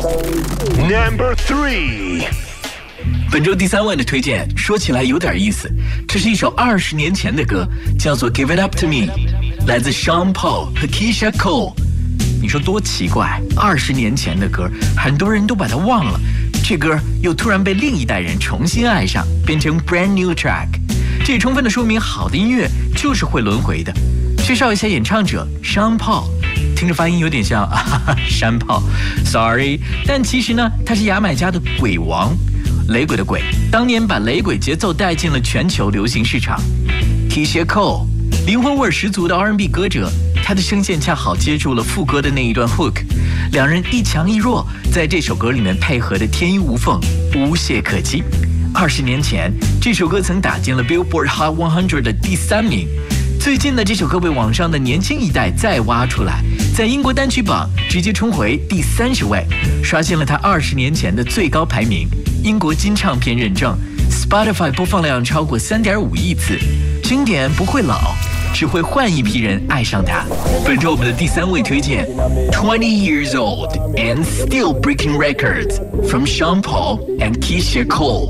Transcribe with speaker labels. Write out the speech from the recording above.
Speaker 1: Number 3。
Speaker 2: 本周第3位的推荐说起来有点意思，这是一首20年前的歌，叫做 Give It Up To Me， 来自 Sean Paul 和 Keisha Cole。你说多奇怪，20年前的歌很多人都把它忘了，这歌又突然被另一代人重新爱上，变成 brand new track。这也充分的说明好的音乐就是会轮回的。介绍一下演唱者 Sean Paul， 听着发音有点像山炮 ，sorry， 但其实呢，他是牙买加的鬼王，雷鬼的鬼，当年把雷鬼节奏带进了全球流行市场。Keisha Cole， 灵魂味十足的 R&B 歌者，他的声线恰好接住了副歌的那一段 hook， 两人一强一弱，在这首歌里面配合的天衣无缝，无懈可击。20年前，这首歌曾打进了 Billboard Hot 100的第3名。最近呢，这首歌被网上的年轻一代再挖出来，在英国单曲榜直接冲回第30位，刷新了他20年前的最高排名。英国金唱片认证 ，Spotify 播放量超过3.5亿次。经典不会老，只会换一批人爱上它。本周我们的第3位推荐 ，20 years old and still breaking records from Sean Paul and Keisha Cole。